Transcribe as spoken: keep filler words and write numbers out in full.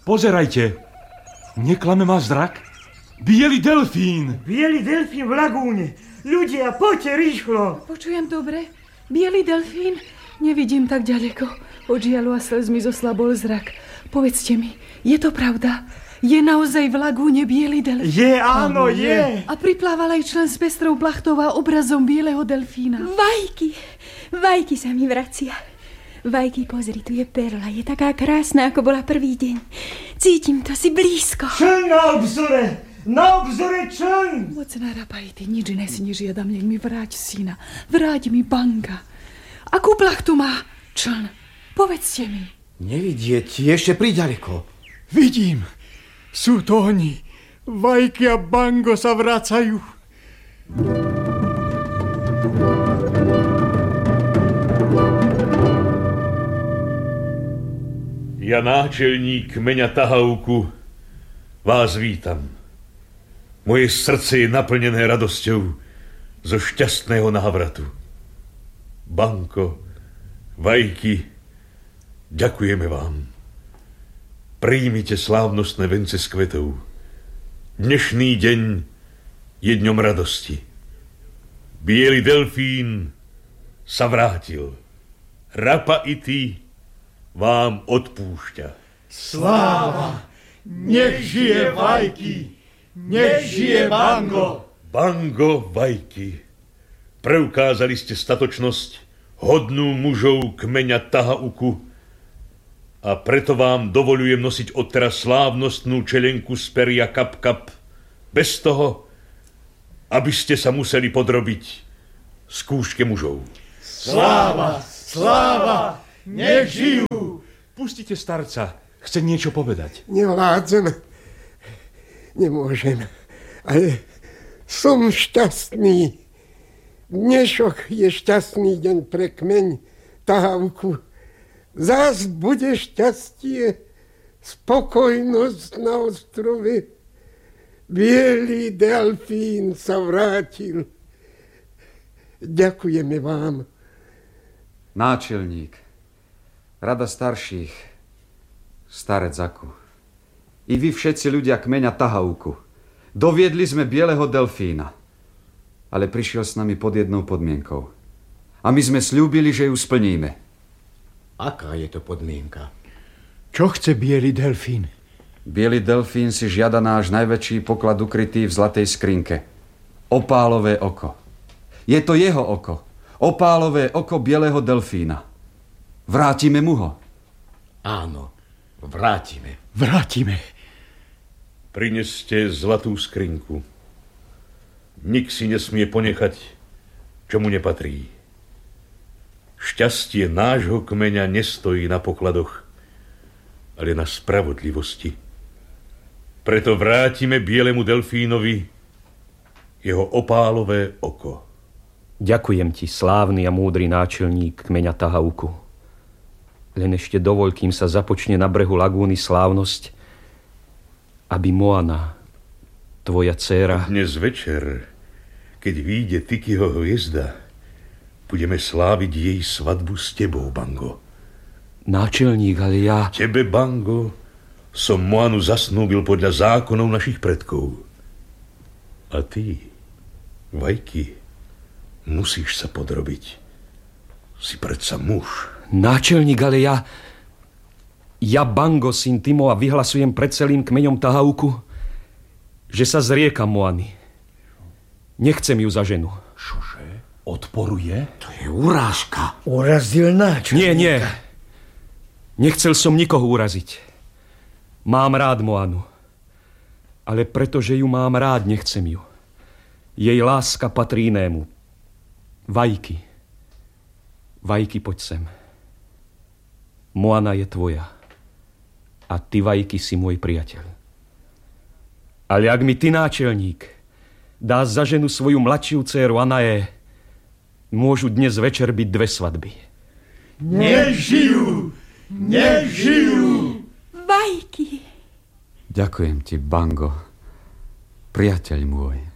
Pozerajte. Neklame ma zrak? Bielý delfín. Bielý delfín v lagúne. Ľudia, poďte rýchlo. Počujem dobre. Bielý delfín? Nevidím tak ďaleko. Od žialu a slz mi zoslabol zrak. Povedzte mi, je to pravda? Je naozaj v lagúne bielý delfín? Je, áno, je. A priplával aj člen s pestrou plachtou a obrazom bieleho delfína. Vajky, Vajky sa mi vracia. Vajky, pozri, tu je perla. Je taká krásna, ako bola prvý deň. Cítim to, si blízko. Čln na obzore, na obzore čln. Mocná Rapajty, nič iné si nežiadam, nech mi vráť syna. Vráť mi Banga. Akú plachtu má čln? Povedzte mi. Nevidieť, ešte priďaleko. Vidím. Sú to oni. Vajky a Bango sa vracajú. Ja, náčelník kmeňa Tahauku, vás vítam. Moje srdce je naplnené radosťou zo šťastného návratu. Banko, Vajky, ďakujeme vám. Príjmite slávnostné vence z kvetov. Dnešný deň je dňom radosti. Bielý delfín sa vrátil. Rapajty vám odpúšťa. Sláva! Nech žije Vajky! Nech žije Bango! Bango, Vajky, preukázali ste statočnosť hodnú mužov kmeňa Tahauku a preto vám dovolujem nosiť odteraz slávnostnú čelenku z peria Kap Kap bez toho, aby ste sa museli podrobiť skúške mužov. Sláva! Sláva! Nech žijú! Pustite starca. Chce niečo povedať. Nevládzem. Nemôžem. Ale som šťastný. Dnešok je šťastný deň pre kmeň Tahauku. Zás bude šťastie, spokojnosť na ostrove. Bielý delfín sa vrátil. Ďakujeme vám. Náčelník, rada starších, starec Aku. I vy všetci ľudia kmeňa Tahauku. Doviedli sme bieleho delfína. Ale prišiel s nami pod jednou podmienkou. A my sme sľúbili, že ju splníme. Aká je to podmienka? Čo chce bielý delfín? Bielý delfín si žiada náš najväčší poklad ukrytý v zlatej skrinke. Opálové oko. Je to jeho oko. Opálové oko bieleho delfína. Vrátime mu ho. Áno, vrátime. Vrátime. Prineste zlatú skrinku. Nik si nesmie ponechať, čo mu nepatrí. Šťastie nášho kmeňa nestojí na pokladoch, ale na spravodlivosti. Preto vrátime bielemu delfínovi jeho opálové oko. Ďakujem ti, slávny a múdry náčelník kmeňa Tahauku. Len ešte dovoľ, kým sa započne na brehu lagúny slávnosť, aby Moana, tvoja dcéra... Dnes večer, keď vyjde Tikyho hviezda, budeme sláviť jej svadbu s tebou, Bango. Náčelník, ale ja... Tebe, Bango, som Moanu zasnúbil podľa zákonov našich predkov. A ty, Vajky, musíš sa podrobiť. Si predsa muž. Náčelník, ale ja... Ja, Bango, syn Timova, vyhlasujem pred celým kmeňom Tahauku, že sa zriekam Moany. Nechcem ju za ženu. Čože? Odporuje? To je urážka. Urazil náčelníka. Nie, nie. Nechcel som nikoho uraziť. Mám rád Moanu. Ale pretože ju mám rád, nechcem ju. Jej láska patrí inému. Vajky. Vajky, poď sem. Moana je tvoja. A ty, Vajky, si môj priateľ. Ale ak mi ty, náčelník, dáš za ženu svoju mladšiu dcéru Anaé, môžu dnes večer byť dve svadby. Nech žijú! Nech žijú! Vajky! Ďakujem ti, Bango, priateľ môj.